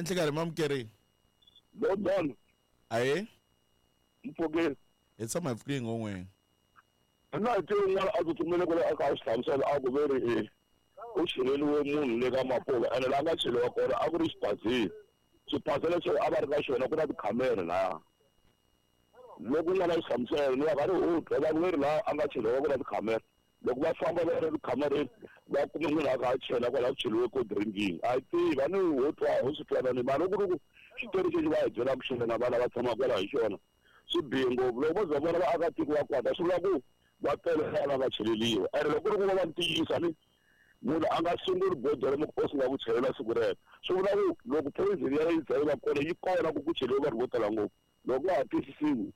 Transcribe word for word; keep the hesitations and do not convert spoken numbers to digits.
Enhlekare mamkeri. Lo don. Aye. Mpokeni. Etsa mafiki ngongwe. Ana ke ngala azuthumele kule account hlamsela akuberi eh. Ushileli wemunhu le ka mapola ene la nga chelewa kona a ku ri xibazini. Xibazini xo a va ri ka xona ku na tikhamera la. Loko nga na hlamsela ni va ka ri u va ku ri la a nga chelewa ku na tikhamera. Loko va famba va ri tikhamereni va kuma munhu a ka chela kwala ku cheliwe ko drinking. A tiva ni ho twa ho swi twana ni mara ku ri ku xitori xexi va hi byela ku xile na vana va tshama kwala hi xona. Swi bihe ngopfu loko vo za vona vaakatiko va kwata swi vula ku va tele vana va cheleliwa ene loko ku ri ku va va ntiyisa ni munhu a nga sunguli bodolo loko o sungula ku chelela siku rero swi vula ku loko poison ya yi za yi va kona yi kona ku ku cheliwe vanhu vo tala ngopfu loko va ha twisisiwi